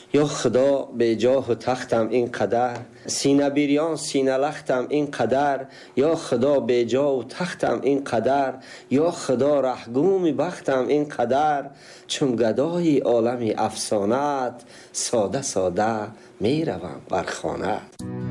یا خدا به جاه و تختم اینقدر، سینه بیریان سینه لختم اینقدر، یا خدا به جاه و تختم اینقدر، یا خدا رهگوم بختم اینقدر، چون گدای عالم افسانت ساده ساده می روم بر خانه.